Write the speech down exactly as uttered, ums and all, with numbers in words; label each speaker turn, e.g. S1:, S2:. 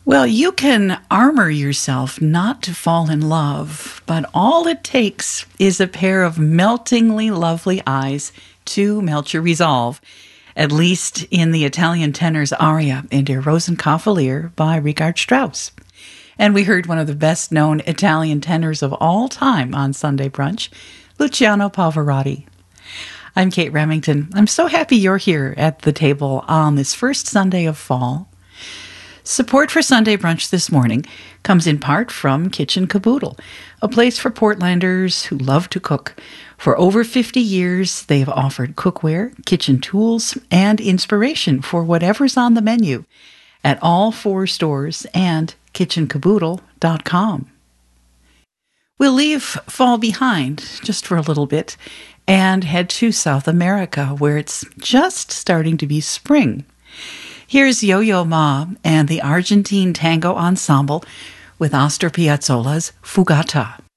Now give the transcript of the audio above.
S1: Well, you can armor yourself not to fall in love, but all it takes is a pair of meltingly lovely eyes to melt your resolve, at least in the Italian tenor's aria in Der Rosenkavalier by Richard Strauss. And we heard one of the best-known Italian tenors of all time on Sunday Brunch, Luciano Pavarotti. I'm Kate Remington. I'm so happy you're here at the table on this first Sunday of fall. Support for Sunday Brunch this morning comes in part from Kitchen Caboodle, a place for Portlanders who love to cook. For over fifty years, they've offered cookware, kitchen tools, and inspiration for whatever's on the menu at all four stores and kitchen caboodle dot com. We'll leave fall behind just for a little bit and head to South America, where it's just starting to be spring. Here's Yo-Yo Ma and the Argentine Tango Ensemble with Astor Piazzolla's Fugata.